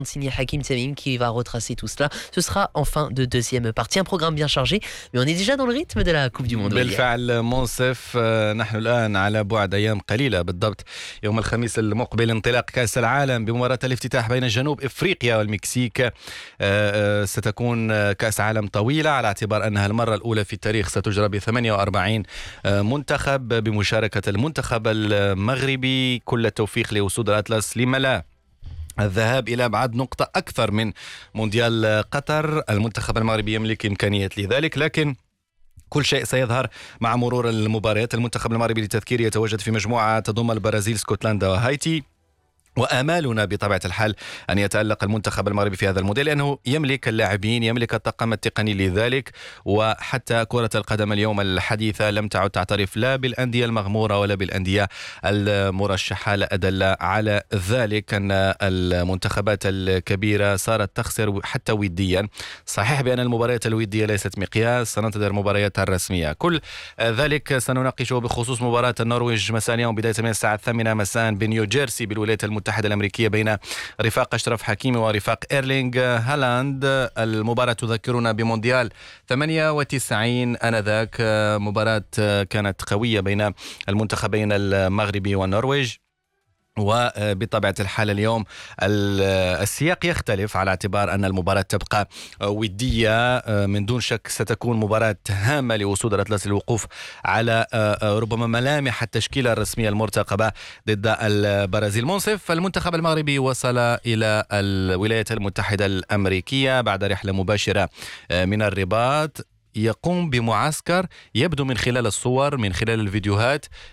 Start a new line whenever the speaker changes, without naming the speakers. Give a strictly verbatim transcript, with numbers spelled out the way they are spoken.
signé Hakim Tamim qui va retracer tout cela. Ce sera en fin de deuxième partie. Un programme bien chargé, mais on est déjà dans le rythme de la Coupe du Monde.
بالفعل منصف، نحن الآن على بعد أيام قليلة بالضبط يوم الخميس المقبل انطلاق كأس العالم بمباراة الافتتاح بين جنوب إفريقيا والمكسيك. ستكون كأس عالم طويلة على اعتبار أنها المرة الأولى في التاريخ، ستجرى ب ثمانية وأربعين منتخب بمشاركة المنتخب المغربي. كل التوفيق لأسود الأطلس لما لا الذهاب إلى أبعد نقطة أكثر من مونديال قطر. المنتخب المغربي يملك إمكانيات لذلك، لكن كل شيء سيظهر مع مرور المباريات. المنتخب المغربي للتذكير يتواجد في مجموعة تضم البرازيل، اسكتلندا وهايتي، وآمالنا بطبيعة الحال أن يتألق المنتخب المغربي في هذا الموديل، لأنه يملك اللاعبين، يملك الطاقم التقني لذلك. وحتى كرة القدم اليوم الحديثة لم تعد تعترف لا بالأندية المغمورة ولا بالأندية المرشحة. لا أدل على ذلك أن المنتخبات الكبيرة صارت تخسر حتى وديا. صحيح بأن المباريات الودية ليست مقياس، سننتظر مبارياتها الرسمية. كل ذلك سنناقشه بخصوص مباراة النرويج مساء اليوم بداية من الساعة الثامنة مساء بنيوجيرسي بالولايات المتحدة المتحدة الأمريكية بين رفاق أشرف حكيمي ورفاق إيرلينغ هالاند. المباراة تذكرنا بمونديال ثمانية وتسعين آنذاك، مباراة كانت قوية بين المنتخبين المغربي والنرويج. وبطبيعة الحال اليوم السياق يختلف على اعتبار أن المباراة تبقى ودية. من دون شك ستكون مباراة هامة لأسود الأطلس للوقوف على ربما ملامح التشكيلة الرسمية المرتقبة ضد البرازيل. منصف، المنتخب المغربي وصل إلى الولايات المتحدة الأمريكية بعد رحلة مباشرة من الرباط، يقوم بمعسكر يبدو من خلال الصور من خلال الفيديوهات